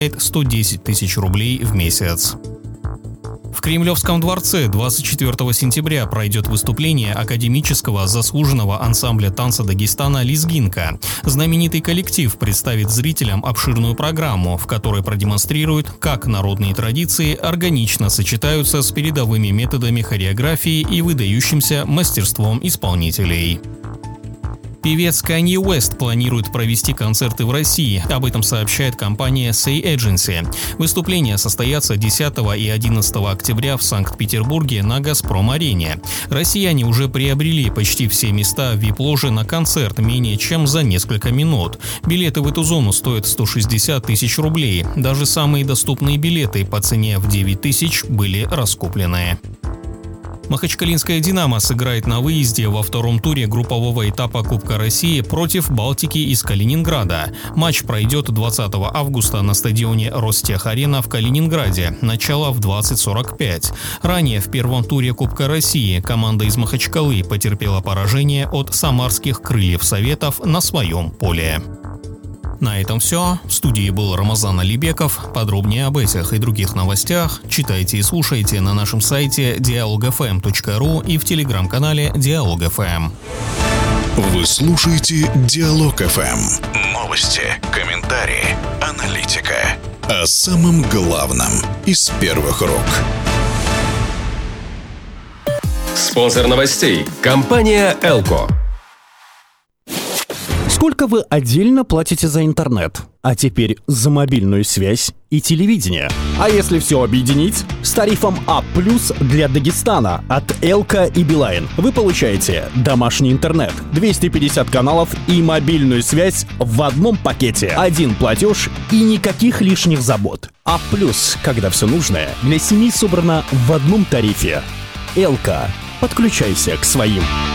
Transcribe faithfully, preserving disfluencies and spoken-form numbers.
сто десять тысяч рублей в месяц. В Кремлевском дворце двадцать четвёртого сентября пройдет выступление академического заслуженного ансамбля танца Дагестана «Лезгинка». Знаменитый коллектив представит зрителям обширную программу, в которой продемонстрирует, как народные традиции органично сочетаются с передовыми методами хореографии и выдающимся мастерством исполнителей. Певец Канье Уэст планирует провести концерты в России, об этом сообщает компания Say Agency. Выступления состоятся десятого и одиннадцатого октября в Санкт-Петербурге на «Газпром-арене». Россияне уже приобрели почти все места в ви ай пи-ложе на концерт менее чем за несколько минут. Билеты в эту зону стоят сто шестьдесят тысяч рублей. Даже самые доступные билеты по цене в девять тысяч были раскуплены. Махачкалинская «Динамо» сыграет на выезде во втором туре группового этапа Кубка России против «Балтики» из Калининграда. Матч пройдет двадцатого августа на стадионе «Ростех-Арена» в Калининграде. Начало в двадцать сорок пять. Ранее в первом туре Кубка России команда из Махачкалы потерпела поражение от самарских «Крыльев Советов» на своем поле. На этом все. В студии был Рамазан Алибеков. Подробнее об этих и других новостях читайте и слушайте на нашем сайте диалог эф эм точка ру и в телеграм-канале Диалог эф эм. Вы слушаете Диалог эф эм. Новости, комментарии, аналитика. О самом главном из первых рук. Спонсор новостей – компания «Элко». Сколько вы отдельно платите за интернет? А теперь за мобильную связь и телевидение. А если все объединить? С тарифом А плюс для Дагестана от Элко и Билайн вы получаете домашний интернет, двести пятьдесят каналов и мобильную связь в одном пакете. Один платеж и никаких лишних забот. А плюс, когда все нужное для семьи собрано в одном тарифе. Элко. Подключайся к своим.